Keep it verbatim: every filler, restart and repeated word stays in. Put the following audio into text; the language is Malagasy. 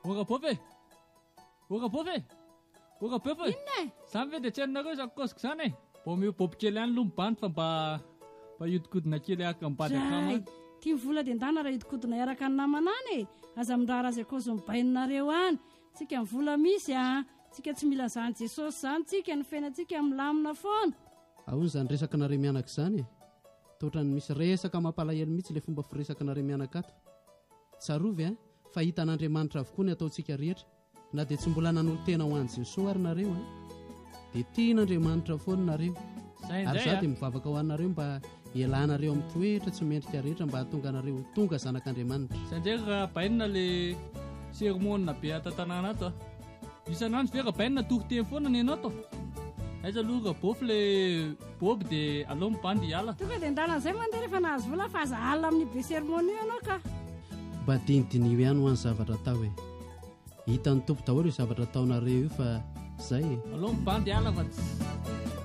Oka bofy e! Oka bofy e! Oka bofy! Inona e? Zany ve dia tsy hainareo zakosiko izany e. Mbo mio boby kely ihany aloha mibandy fa mba mba iodikodina kely aka mibady akama. Ray, tia vola dia ndana raha iodikodina iaraka ny namana any e. Aza mindrara azy akozy mibaininareo any. Tsika ny vola misy a. Tsika tsy mila zany Jesosy zany tsika ny fiainantsika milamina foana. Ahony izany resaka nareo mianaka izany e. Totrany misy resaka mampalahelo mihitsy ilay fomba firesaka nareo mianaka ato. Tsarovy a, fa hitan'Andriamanitra avokoa ny ataontsika rehetra. Na dia tsy mbola nanolo tena ho an'i Jesosy ary nareo a, dia tian'Andriamanitra foana nareo. Ary za dia mivavaka ho anareo mba ialanareo amin'ny toetra tsy mendrika rehetra mba hahatonga anareo tonga zanak'Andriamanitra. Izay indray raha bainina ilay sermonina be ato an-tanàna ato a. Isan'andro ve raha bainina tohiteny foana ny ianao to. Aiza aloha raha bofy ilay boby dia aleo mibandy hiala. Tonga dia ndana izay mandeha rehefa nahazo vola fa aza alina amin'ny be sermona io ianao ka. Mba dinidinio ihany ho an'ny zavatra atao e. Hitan'ny tompo daholo io zavatra ataonareo io fa izay e. Aleo mibandy hiala fa tsy